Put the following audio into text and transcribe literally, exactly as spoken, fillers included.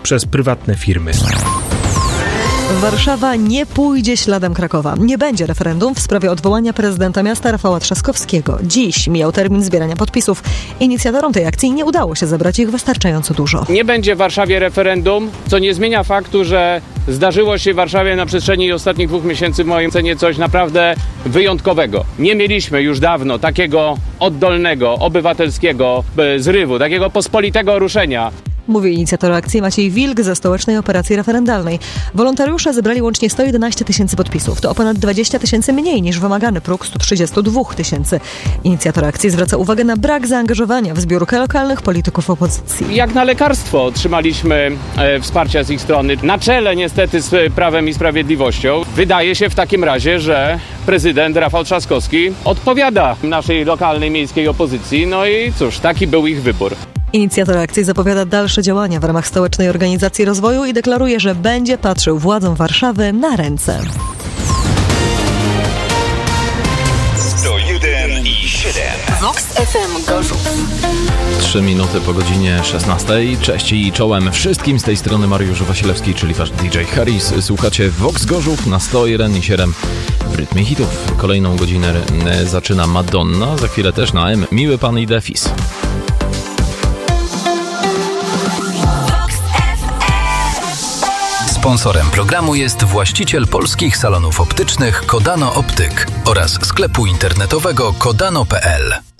przez prywatne firmy. Warszawa nie pójdzie śladem Krakowa. Nie będzie referendum w sprawie odwołania prezydenta miasta Rafała Trzaskowskiego. Dziś mijał termin zbierania podpisów. Inicjatorom tej akcji nie udało się zebrać ich wystarczająco dużo. Nie będzie w Warszawie referendum, co nie zmienia faktu, że zdarzyło się w Warszawie na przestrzeni ostatnich dwóch miesięcy w moim ocenie coś naprawdę wyjątkowego. Nie mieliśmy już dawno takiego oddolnego, obywatelskiego zrywu, takiego pospolitego ruszenia. Mówi inicjator akcji Maciej Wilk ze Stołecznej Operacji Referendalnej. Wolontariusze zebrali łącznie sto jedenaście tysięcy podpisów. To o ponad dwadzieścia tysięcy mniej niż wymagany próg sto trzydzieści dwa tysięcy. Inicjator akcji zwraca uwagę na brak zaangażowania w zbiórkę lokalnych polityków opozycji. Jak na lekarstwo otrzymaliśmy e, wsparcia z ich strony. Na czele niestety z Prawem i Sprawiedliwością. Wydaje się w takim razie, że prezydent Rafał Trzaskowski odpowiada naszej lokalnej miejskiej opozycji. No i cóż, taki był ich wybór. Inicjator akcji zapowiada dalsze działania w ramach Stołecznej Organizacji Rozwoju i deklaruje, że będzie patrzył władzom Warszawy na ręce. sto jeden i siedem. Vox F M Gorzów. Trzy minuty po godzinie szesnastej. Cześć i czołem wszystkim. Z tej strony Mariusz Wasilewski, czyli wasz D J Harris. Słuchacie Vox Gorzów na sto jeden i siedem w rytmie hitów. Kolejną godzinę zaczyna Madonna. Za chwilę też na M. Miły Pan i Defis. Sponsorem programu jest właściciel polskich salonów optycznych Kodano Optyk oraz sklepu internetowego kodano kropka p l.